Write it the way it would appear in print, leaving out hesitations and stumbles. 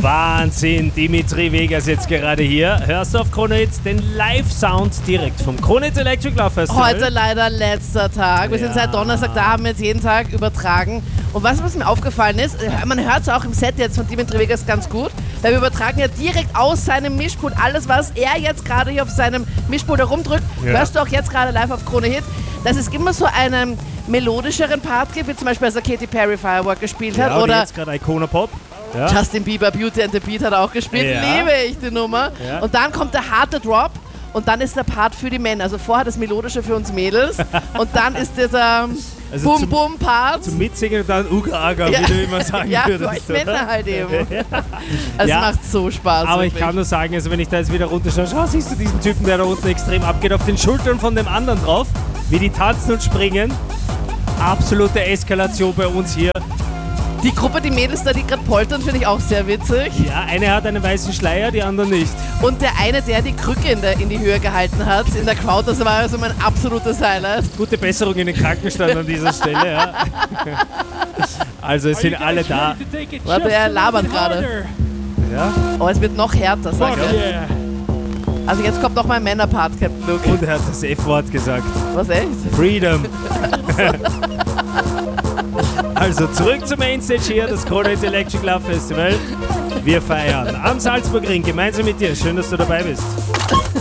Wahnsinn, Dimitri Vegas jetzt gerade hier. Hörst du auf Krone Hit den Live-Sound direkt vom Krone Hit Electric Love Festival? Heute leider letzter Tag. Wir sind seit Donnerstag da, haben jetzt jeden Tag übertragen. Und was mir aufgefallen ist, man hört es auch im Set jetzt von Dimitri Vegas ganz gut, weil wir übertragen ja direkt aus seinem Mischpult alles, was er jetzt gerade hier auf seinem Mischpult herumdrückt, hörst du auch jetzt gerade live auf Krone Hit, dass es immer so einen melodischeren Part gibt, wie zum Beispiel als er Katy Perry Firework gespielt hat. Oder jetzt gerade Icona Pop. Ja. Justin Bieber Beauty and the Beat hat er auch gespielt. Ja. Liebe ich die Nummer. Ja. Und dann kommt der harte Drop und dann ist der Part für die Männer. Also vorher das Melodische für uns Mädels und dann ist dieser Bum-Bum-Part. Zum Mitsingen und dann Uga-Aga, wie du immer sagen würdest. Ja, für euch Männer halt eben. Also es macht so Spaß. Aber wirklich. ich kann nur sagen, also wenn ich da jetzt wieder runterschaue, siehst du diesen Typen, der da unten extrem abgeht, auf den Schultern von dem anderen drauf, wie die tanzen und springen. Absolute Eskalation bei uns hier. Die Gruppe, die Mädels da, die gerade poltern, finde ich auch sehr witzig. Ja, eine hat einen weißen Schleier, die anderen nicht. Und der eine, der die Krücke in die Höhe gehalten hat, in der Crowd, das war also mein absolutes Highlight. Gute Besserung in den Krankenstand an dieser Stelle, ja. Also es sind alle da. Warte, er labert gerade. Ja. Oh, es wird noch härter, sagt er. Yeah. Also jetzt kommt noch mein Männerpart, Captain Luke. Und er hat das F-Wort gesagt. Was, echt? Freedom. Also zurück zum Mainstage hier, das Krone Hit Electric Love Festival. Wir feiern am Salzburgring gemeinsam mit dir. Schön, dass du dabei bist.